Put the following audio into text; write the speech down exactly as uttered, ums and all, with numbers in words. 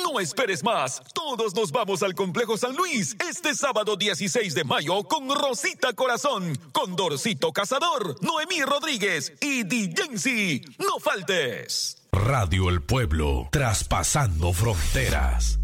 No esperes más. Todos nos vamos al Complejo San Luis este sábado dieciséis de mayo con Rosita Corazón, Condorcito Cazador, Noemí Rodríguez y D J. No faltes. Radio El Pueblo, traspasando fronteras.